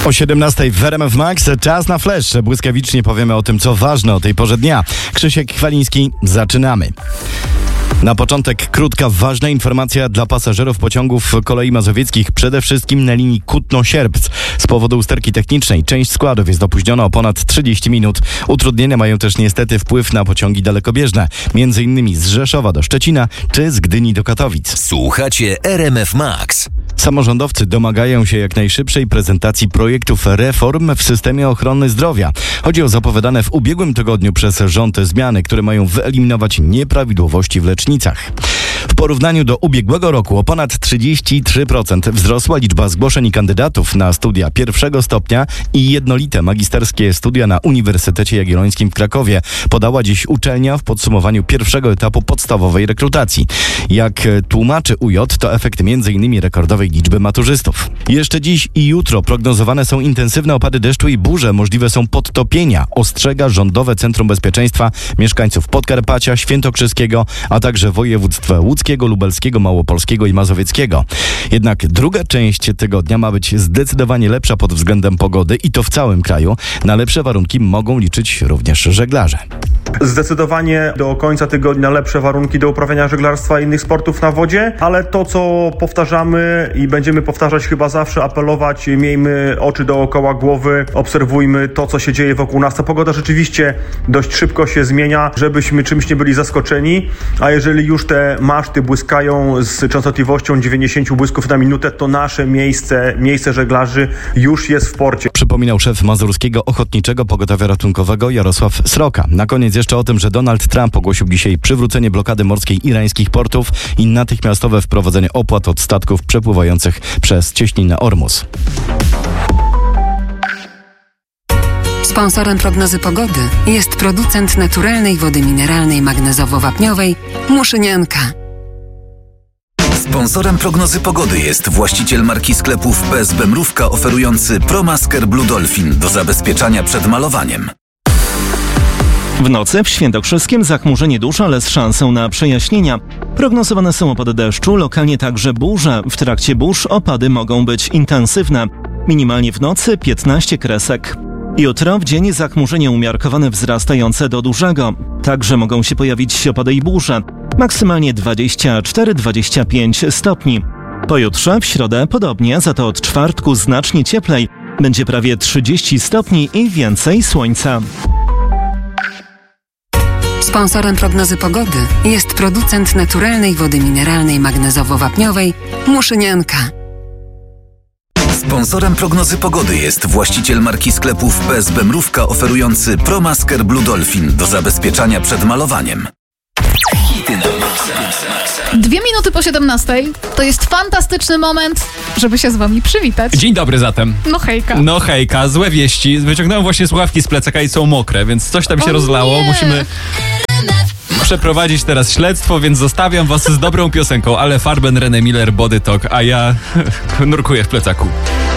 O 17:00 w RMF Max czas na flash. Błyskawicznie powiemy o tym, co ważne o tej porze dnia. Krzysiek Chwaliński, zaczynamy. Na początek krótka, ważna informacja dla pasażerów pociągów kolei mazowieckich, przede wszystkim na linii Kutno-Sierpc. Z powodu usterki technicznej część składów jest opóźniona o ponad 30 minut. Utrudnienia mają też niestety wpływ na pociągi dalekobieżne, m.in. z Rzeszowa do Szczecina czy z Gdyni do Katowic. Słuchacie RMF Max. Samorządowcy domagają się jak najszybszej prezentacji projektów reform w systemie ochrony zdrowia. Chodzi o zapowiadane w ubiegłym tygodniu przez rząd zmiany, które mają wyeliminować nieprawidłowości w lecznicach. W porównaniu do ubiegłego roku o ponad 33% wzrosła liczba zgłoszeń kandydatów na studia pierwszego stopnia i jednolite magisterskie studia na Uniwersytecie Jagiellońskim w Krakowie, podała dziś uczelnia w podsumowaniu pierwszego etapu podstawowej rekrutacji. Jak tłumaczy UJ, to efekt m.in. rekordowej liczby maturzystów. Jeszcze dziś i jutro prognozowane są intensywne opady deszczu i burze, możliwe są podtopienia, ostrzega Rządowe Centrum Bezpieczeństwa mieszkańców Podkarpacia, Świętokrzyskiego, a także województw łódzkiego, lubelskiego, małopolskiego i mazowieckiego. Jednak druga część tygodnia ma być zdecydowanie lepsza pod względem pogody i to w całym kraju. Na lepsze warunki mogą liczyć również żeglarze. Zdecydowanie do końca tygodnia lepsze warunki do uprawiania żeglarstwa i innych sportów na wodzie, ale to, co powtarzamy i będziemy powtarzać chyba zawsze, apelować, miejmy oczy dookoła głowy, obserwujmy to, co się dzieje wokół nas. Ta pogoda rzeczywiście dość szybko się zmienia, żebyśmy czymś nie byli zaskoczeni, a jeżeli już te maszty błyskają z częstotliwością 90 błysków na minutę, to nasze miejsce żeglarzy już jest w porcie. Przypominał szef Mazurskiego Ochotniczego Pogotowia Ratunkowego Jarosław Sroka. Na koniec jeszcze o tym, że Donald Trump ogłosił dzisiaj przywrócenie blokady morskiej irańskich portów i natychmiastowe wprowadzenie opłat od statków przepływających przez cieśninę Ormus. Sponsorem prognozy pogody jest producent naturalnej wody mineralnej magnezowo-wapniowej Muszynianka. Sponsorem prognozy pogody jest właściciel marki sklepów PSB Mrówka oferujący ProMasker Blue Dolphin do zabezpieczania przed malowaniem. W nocy w Świętokrzyskiem zachmurzenie duże, ale z szansą na przejaśnienia. Prognozowane są opady deszczu, lokalnie także burze. W trakcie burz opady mogą być intensywne. Minimalnie w nocy 15 kresek. Jutro w dzień zachmurzenie umiarkowane wzrastające do dużego. Także mogą się pojawić opady i burze. Maksymalnie 24-25 stopni. Pojutrze w środę podobnie, za to od czwartku znacznie cieplej. Będzie prawie 30 stopni i więcej słońca. Sponsorem prognozy pogody jest producent naturalnej wody mineralnej magnezowo-wapniowej Muszynianka. Sponsorem prognozy pogody jest właściciel marki sklepów PSB Mrówka oferujący ProMasker Blue Dolphin do zabezpieczania przed malowaniem. 2 minuty po 17:00 to jest fantastyczny moment, żeby się z wami przywitać. Dzień dobry zatem. No hejka. No hejka, złe wieści. Wyciągnąłem właśnie słuchawki z plecaka i są mokre, więc coś tam się rozlało. Nie. Musimy przeprowadzić teraz śledztwo, więc zostawiam was z dobrą piosenką, ale Farben, René Miller, Body Talk, a ja nurkuję w plecaku.